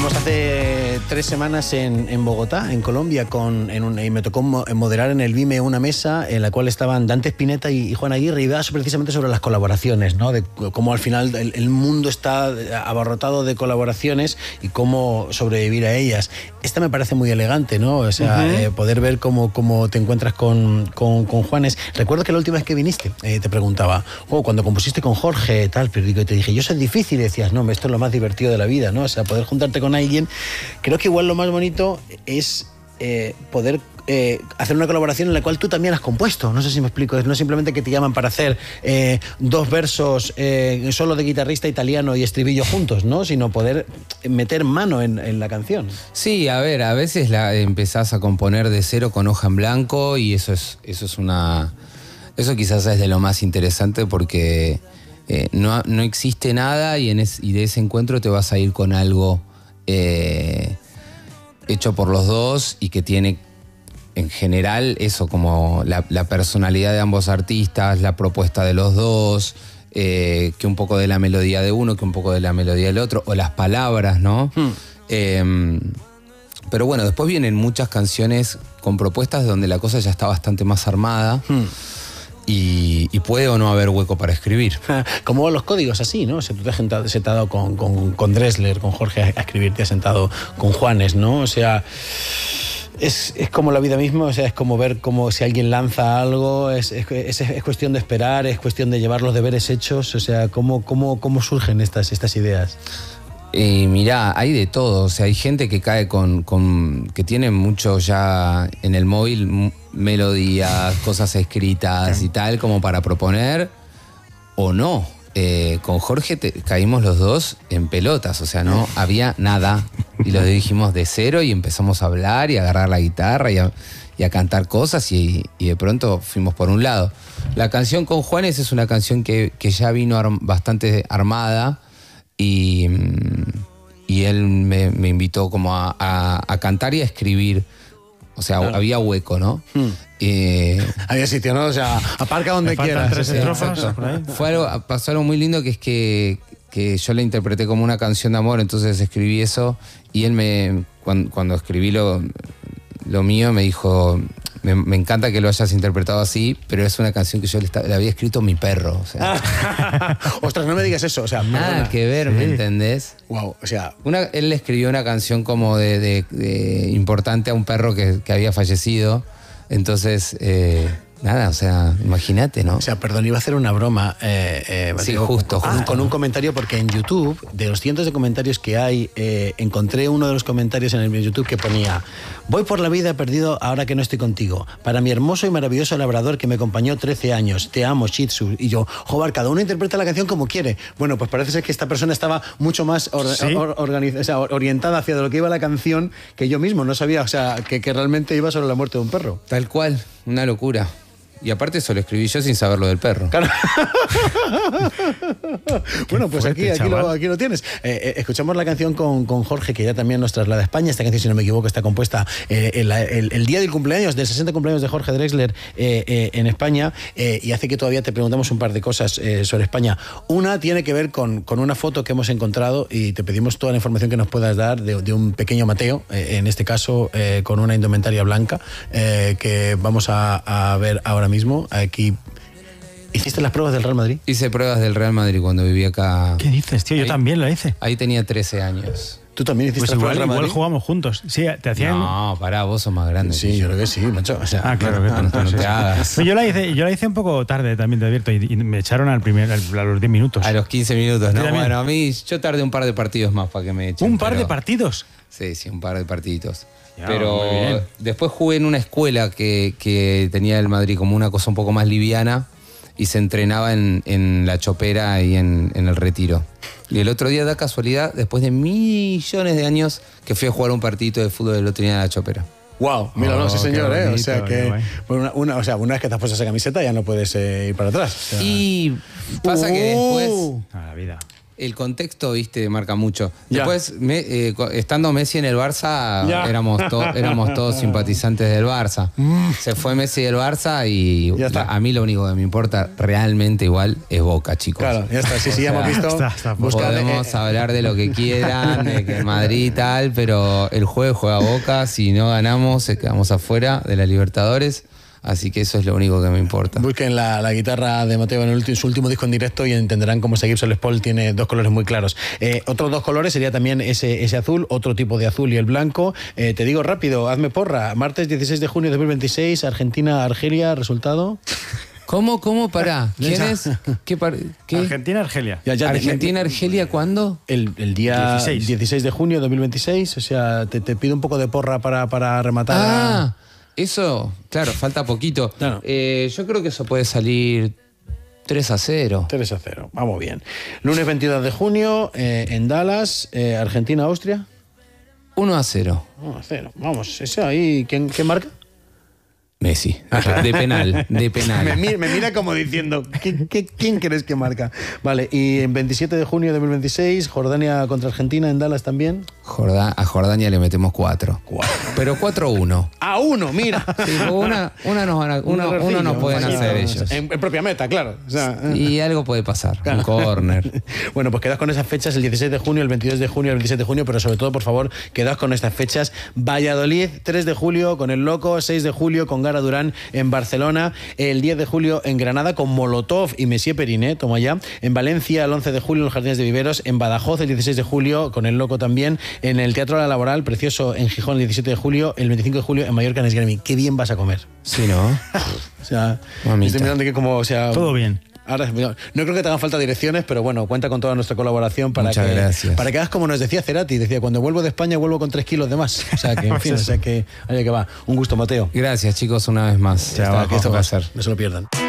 Estuvimos hace 3 semanas en Bogotá, en Colombia, y me tocó moderar en el Vime una mesa en la cual estaban Dante Spinetta y Juan Aguirre, y iba precisamente sobre las colaboraciones, ¿no? De cómo al final el mundo está abarrotado de colaboraciones y cómo sobrevivir a ellas. Esta me parece muy elegante, ¿no? O sea, poder ver cómo te encuentras con Juanes. Recuerdo que la última vez que viniste te preguntaba, cuando compusiste con Jorge, tal, pero te dije, yo soy difícil, y decías, no, esto es lo más divertido de la vida, ¿no? O sea, poder juntarte con alguien. Creo que igual lo más bonito es poder hacer una colaboración en la cual tú también has compuesto. No sé si me explico. No simplemente que te llaman para hacer 2 versos solo de guitarrista italiano y estribillo juntos, ¿no? Sino poder meter mano en la canción. Sí, a ver, a veces empezás a componer de cero con hoja en blanco, y eso quizás es de lo más interesante, porque no existe nada, y de ese encuentro te vas a ir con algo hecho por los dos, y que tiene en general eso, como la personalidad de ambos artistas, la propuesta de los dos, que un poco de la melodía de uno, que un poco de la melodía del otro, o las palabras, ¿no? Pero bueno, después vienen muchas canciones con propuestas donde la cosa ya está bastante más armada. Y puede o no haber hueco para escribir. Como los códigos así, ¿no? O sea, tú te has sentado con Drexler, con Jorge a escribir, te has sentado con Juanes, ¿no? O sea, es como la vida misma, o sea, es como ver como si alguien lanza algo, es cuestión de esperar, es cuestión de llevar los deberes hechos, o sea, ¿cómo surgen estas ideas? Mirá, hay de todo. O sea, hay gente que cae que tiene mucho ya en el móvil, melodías, cosas escritas y tal, como para proponer, o no. Con Jorge caímos los dos en pelotas, o sea, no había nada, y lo dijimos de cero, y empezamos a hablar y a agarrar la guitarra y a cantar cosas, y de pronto fuimos por un lado. La canción con Juanes es una canción que ya vino bastante armada, y él me invitó como a cantar y a escribir. O sea, claro, había hueco, ¿no? Había sitio, ¿no? O sea, aparca donde quieras. 3 estrofas. Pasó algo muy lindo, que es que yo le interpreté como una canción de amor, entonces escribí eso, y él cuando escribí lo mío, me dijo, me encanta que lo hayas interpretado así, pero es una canción que yo le había escrito a mi perro. O sea. Ostras, no me digas eso. O sea, nada perdona. que ver, ¿me entendés? Wow, o sea. Él le escribió una canción como de importante a un perro que había fallecido. Entonces, nada, o sea, imagínate, ¿no? O sea, perdón, iba a hacer una broma. Sí, justo. Con un comentario, porque en YouTube, de los cientos de comentarios que hay, encontré uno de los comentarios en el YouTube que ponía: voy por la vida perdido ahora que no estoy contigo. Para mi hermoso y maravilloso labrador que me acompañó 13 años. Te amo, Shih Tzu. Y yo, joder, cada uno interpreta la canción como quiere. Bueno, pues parece ser que esta persona estaba mucho más orientada hacia lo que iba la canción que yo mismo. No sabía, o sea, que realmente iba sobre la muerte de un perro. Tal cual, una locura. Y aparte eso lo escribí yo sin saber lo del perro. Claro. Bueno, pues fuerte, aquí lo tienes. Escuchamos la canción con Jorge, que ya también nos traslada a España. Esta canción, si no me equivoco, está compuesta el día del cumpleaños, del 60 cumpleaños de Jorge Drexler en España, y hace que todavía te preguntamos un par de cosas sobre España. Una tiene que ver con una foto que hemos encontrado, y te pedimos toda la información que nos puedas dar de un pequeño Mateo, en este caso con una indumentaria blanca, que vamos a ver ahora mismo. Aquí. ¿Hiciste las pruebas del Real Madrid? Hice pruebas del Real Madrid cuando vivía acá. ¿Qué dices, tío? Yo también lo hice. Ahí tenía 13 años. ¿Tú también hiciste las pruebas del Real Madrid? Igual jugamos juntos. Sí, te hacían... No, pará, vos sos más grande. Sí, yo creo que sí, macho. O sea, claro. No te hagas. Yo la hice un poco tarde, también te advierto, y me echaron a los 10 minutos. A los 15 minutos, ¿no? También. Bueno, yo tardé un par de partidos más para que me echen. ¿Un par de partidos? Sí, un par de partiditos. Ya, pero muy bien. después jugué en una escuela que tenía el Madrid como una cosa un poco más liviana, y se entrenaba en La Chopera y en el Retiro. Y el otro día, da casualidad, después de millones de años, que fui a jugar un partidito de fútbol del otro día en La Chopera. Wow, míralo, sí señor, bonito, o sea que una vez que te has puesto esa camiseta ya no puedes ir para atrás. O sea. Y pasa que después... A la vida. el contexto, viste, marca mucho. Ya. Después, estando Messi en el Barça, éramos todos simpatizantes del Barça. Se fue Messi del Barça y Ya está. a mí lo único que me importa realmente igual es Boca, chicos. Claro, ya está. Sí, ya hemos visto. está. Podemos hablar de lo que quieran, de que Madrid y tal, pero el jueves juega Boca. Si no ganamos, quedamos afuera de la Libertadores. Así que eso es lo único que me importa. Busquen la guitarra de Mateo en su último disco en directo y entenderán cómo ese Gibson Les Paul tiene dos colores muy claros. Otros dos colores sería también ese azul, otro tipo de azul y el blanco. Te digo rápido, hazme porra. Martes 16 de junio de 2026, Argentina-Argelia, resultado. ¿Cómo? Pará. ¿Quién es? ¿Qué? Argentina-Argelia. ¿Argentina-Argelia cuándo? El día 16. 16 de junio de 2026, o sea, te pido un poco de porra para rematar. Eso, claro, falta poquito. Claro. Yo creo que eso puede salir 3-0. 3-0, vamos bien. Lunes 22 de junio, en Dallas, Argentina-Austria. 1-0. 1-0, vamos, eso ahí, ¿quién marca? Messi, de penal. Me mira como diciendo, ¿quién crees que marca? Vale, y en 27 de junio de 2026, Jordania contra Argentina en Dallas también. A Jordania le metemos 4. Pero 4-1. A 1, mira. Sí, una nos pueden hacer ellos. En propia meta, claro. O sea, Y algo puede pasar, un córner. Bueno, pues quedad con esas fechas, el 16 de junio, el 22 de junio, el 27 de junio, pero sobre todo, por favor, quedad con estas fechas. Valladolid, 3 de julio con El Loco, 6 de julio con Gara Durán en Barcelona, el 10 de julio en Granada con Molotov y Messier Periné, toma ya, en Valencia el 11 de julio en los Jardines de Viveros, en Badajoz el 16 de julio con El Loco también, en el Teatro La Laboral, precioso, en Gijón el 17 de julio, el 25 de julio en Mallorca en Esgremi. Qué bien vas a comer. Sí, ¿no? O sea, Mamita. estoy mirando que como, o sea, Todo bien. Ahora, no creo que te hagan falta direcciones, pero bueno, cuenta con toda nuestra colaboración para Muchas gracias. para que hagas como nos decía Cerati, decía, cuando vuelvo de España vuelvo con 3 kilos de más. O sea que, en fin, allá que va. Un gusto, Mateo. Gracias, chicos, una vez más. Chao, Esto fue un placer. No se lo pierdan.